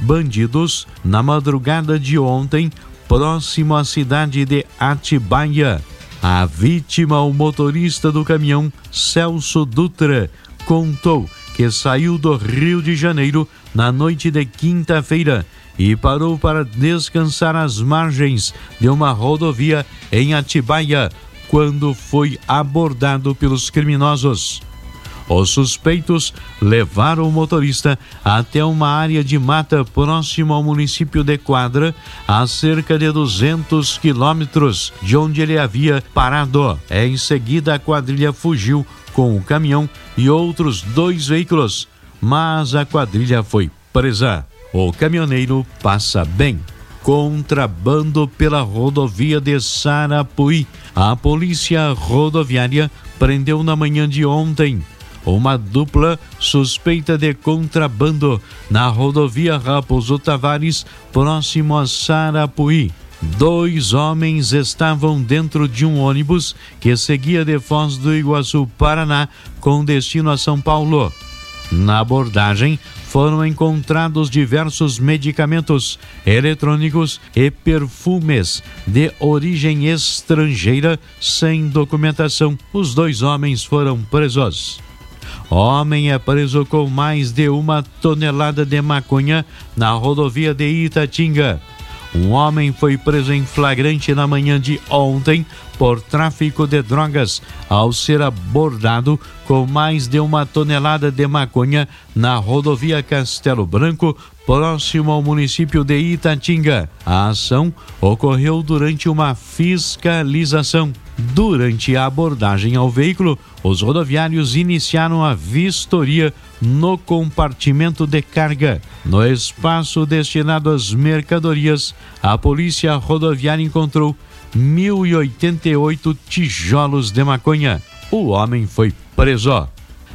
bandidos na madrugada de ontem, próximo à cidade de Atibaia. A vítima, o motorista do caminhão, Celso Dutra, contou que saiu do Rio de Janeiro na noite de quinta-feira e parou para descansar às margens de uma rodovia em Atibaia, quando foi abordado pelos criminosos. Os suspeitos levaram o motorista até uma área de mata próximo ao município de Quadra, a cerca de 200 quilômetros de onde ele havia parado. Em seguida, a quadrilha fugiu com o caminhão e outros 2 veículos, mas a quadrilha foi presa. O caminhoneiro passa bem. Contrabando pela rodovia de Sarapuí. A polícia rodoviária prendeu na manhã de ontem uma dupla suspeita de contrabando na rodovia Raposo Tavares, próximo a Sarapuí. 2 homens estavam dentro de um ônibus que seguia de Foz do Iguaçu, Paraná, com destino a São Paulo. Na abordagem, foram encontrados diversos medicamentos eletrônicos e perfumes de origem estrangeira sem documentação. Os 2 homens foram presos. Homem é preso com mais de 1 tonelada de maconha na rodovia de Itatinga. Um homem foi preso em flagrante na manhã de ontem por tráfico de drogas, ao ser abordado com mais de 1 tonelada de maconha na rodovia Castelo Branco, próximo ao município de Itatinga. A ação ocorreu durante uma fiscalização. Durante a abordagem ao veículo, os rodoviários iniciaram a vistoria no compartimento de carga. No espaço destinado às mercadorias, a polícia rodoviária encontrou 1.088 tijolos de maconha. O homem foi preso.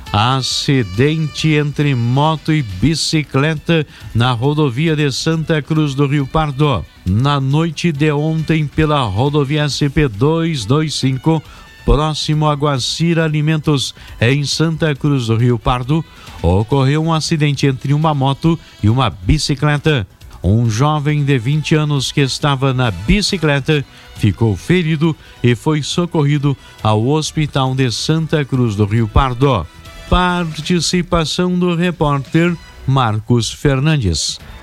Acidente entre moto e bicicleta na rodovia de Santa Cruz do Rio Pardo. Na noite de ontem, pela rodovia SP-225, próximo a Guacira Alimentos, em Santa Cruz do Rio Pardo, ocorreu um acidente entre uma moto e uma bicicleta. Um jovem de 20 anos que estava na bicicleta ficou ferido e foi socorrido ao Hospital de Santa Cruz do Rio Pardo. Participação do repórter Marcos Fernandes.